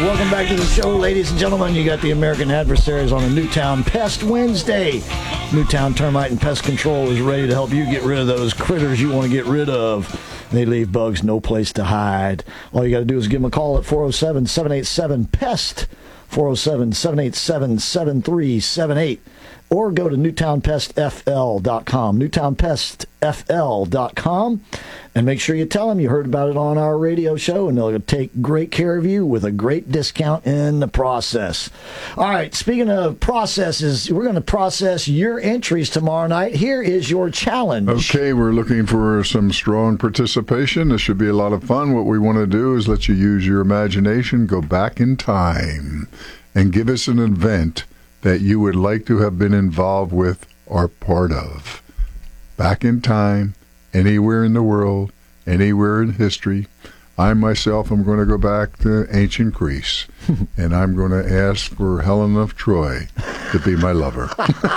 Welcome back to the show, ladies and gentlemen. You got the American Adversaries on a Newtown Pest Wednesday. Newtown Termite and Pest Control is ready to help you get rid of those critters you want to get rid of. They leave bugs no place to hide. All you got to do is give them a call at 407-787-PEST, 407-787-7378, or go to newtownpestfl.com, newtownpestfl.com, and make sure you tell them you heard about it on our radio show, and they'll take great care of you with a great discount in the process. All right, speaking of processes, we're going to process your entries tomorrow night. Here is your challenge. Okay, we're looking for some strong participation. This should be a lot of fun. What we want to do is let you use your imagination, go back in time, and give us an event that you would like to have been involved with or part of. Back in time, anywhere in the world, anywhere in history. I myself am going to go back to ancient Greece, and I'm going to ask for Helen of Troy to be my lover.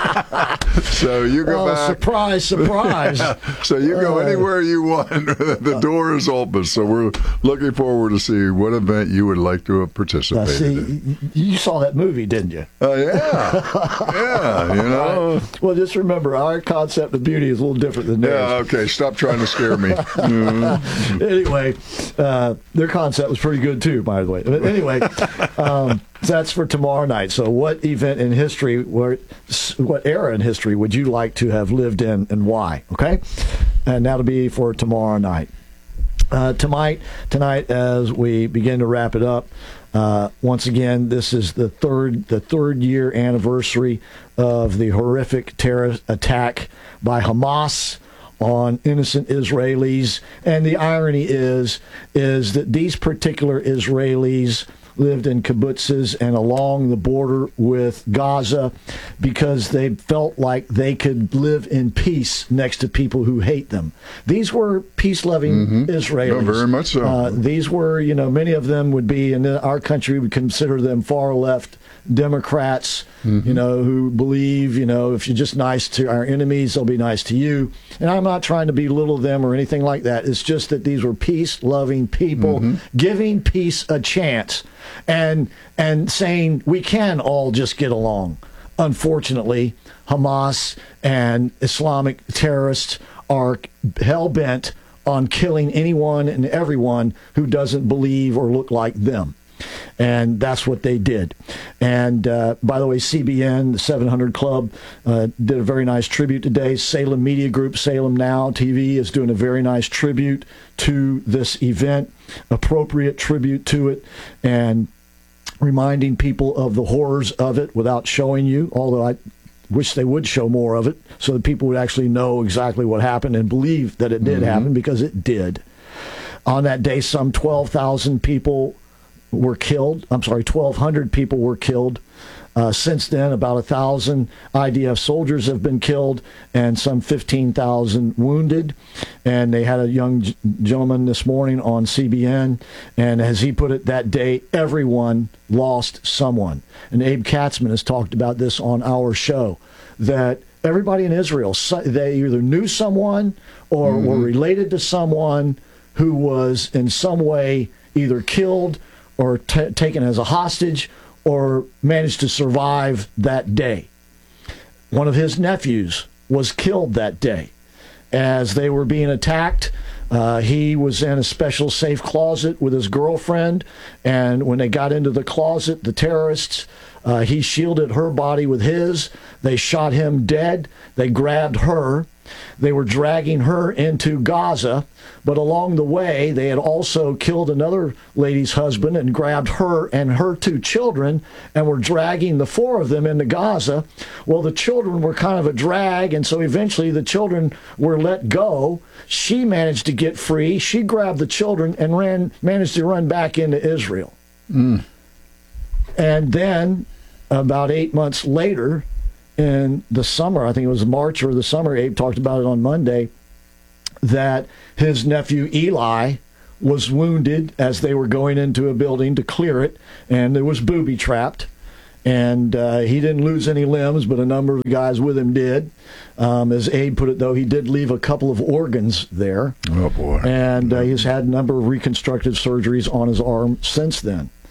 So you go back. Surprise, surprise. So you go anywhere you want. The door is open. So we're looking forward to see what event you would like to have participated in. You saw that movie, didn't you? Yeah. Yeah, you know. Well, just remember, our concept of beauty is a little different than theirs. Yeah, okay. Stop trying to scare me. Anyway, their concept was pretty good, too, by the way. But anyway, that's for tomorrow night. So what event in history, what era in history would you like to have lived in and why? Okay? And that'll be for tomorrow night. Tonight, as we begin to wrap it up, once again, this is the third year anniversary of the horrific terrorist attack by Hamas on innocent Israelis. And the irony is that these particular Israelis lived in kibbutzes and along the border with Gaza because they felt like they could live in peace next to people who hate them. These were peace-loving Israelis. No, very much so. These were, many of them would be, in our country, we consider them far-left Democrats, who believe, if you're just nice to our enemies, they'll be nice to you. And I'm not trying to belittle them or anything like that. It's just that these were peace-loving people giving peace a chance and saying we can all just get along. Unfortunately, Hamas and Islamic terrorists are hell-bent on killing anyone and everyone who doesn't believe or look like them. And that's what they did. And by the way, CBN, the 700 Club, did a very nice tribute today. Salem Media Group, Salem Now TV, is doing a very nice tribute to this event, appropriate tribute to it, and reminding people of the horrors of it without showing you, although I wish they would show more of it so that people would actually know exactly what happened and believe that it did happen, because it did. On that day, some 12,000 people were killed. 1,200 people were killed. Since then, about 1,000 IDF soldiers have been killed and some 15,000 wounded. And they had a young gentleman this morning on CBN, and as he put it, that day, everyone lost someone. And Abe Katzman has talked about this on our show, that everybody in Israel, they either knew someone or were related to someone who was in some way either killed or taken as a hostage, or managed to survive that day. One of his nephews was killed that day. As they were being attacked, he was in a special safe closet with his girlfriend, and when they got into the closet, the terrorists, he shielded her body with his. They shot him dead. They grabbed her. They were dragging her into Gaza, but along the way, they had also killed another lady's husband and grabbed her and her 2 children and were dragging the 4 of them into Gaza. Well, the children were kind of a drag, and so eventually the children were let go. She managed to get free. She grabbed the children and managed to run back into Israel. And then, about 8 months later, in the summer, I think it was March or the summer, Abe talked about it on Monday, that his nephew Eli was wounded as they were going into a building to clear it, and it was booby-trapped. And he didn't lose any limbs, but a number of guys with him did. As Abe put it, though, he did leave a couple of organs there. Oh, boy. And he's had a number of reconstructive surgeries on his arm since then.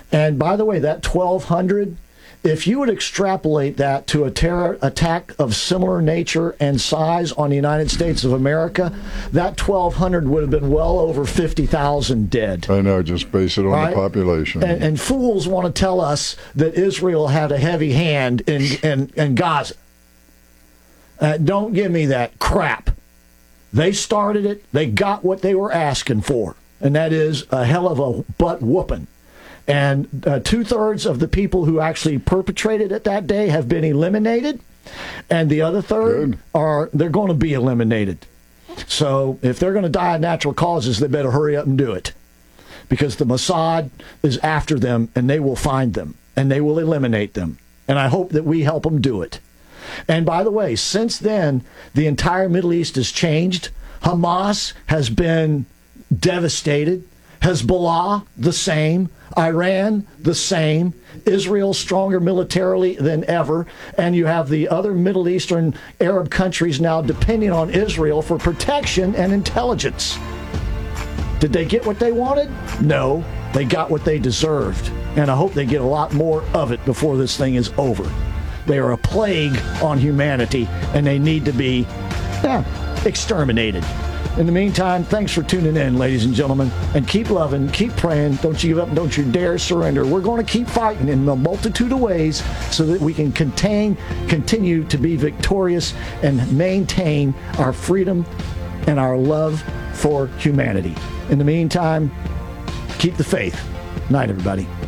And by the way, that 1,200, if you would extrapolate that to a terror attack of similar nature and size on the United States of America, that 1,200 would have been well over 50,000 dead. I know, just base it on the population. And fools want to tell us that Israel had a heavy hand in Gaza. Don't give me that crap. They started it. They got what they were asking for, and that is a hell of a butt whooping. And 2/3 of the people who actually perpetrated it that day have been eliminated, and the other third they're going to be eliminated. So if they're going to die of natural causes, they better hurry up and do it, because the Mossad is after them, and they will find them, and they will eliminate them. And I hope that we help them do it. And by the way, since then, the entire Middle East has changed. Hamas has been devastated. Hezbollah, the same. Iran, the same. Israel, stronger militarily than ever. And you have the other Middle Eastern Arab countries now depending on Israel for protection and intelligence. Did they get what they wanted? No. They got what they deserved. And I hope they get a lot more of it before this thing is over. They are a plague on humanity, and they need to be exterminated. In the meantime, thanks for tuning in, ladies and gentlemen, and keep loving, keep praying. Don't you give up, don't you dare surrender. We're going to keep fighting in a multitude of ways so that we can continue to be victorious and maintain our freedom and our love for humanity. In the meantime, keep the faith. Night, everybody.